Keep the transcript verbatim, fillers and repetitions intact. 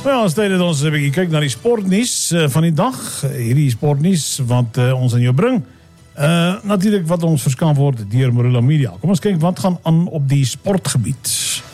Nou, als tijd dat ons een beetje kijkt naar die sportnieuws uh, van die dag. Uh, hierdie sportnieuws wat uh, ons aan jou brengt. Uh, natuurlijk wat ons verskan wordt door Marula Media. Kom eens kijken wat gaan aan op die sportgebied.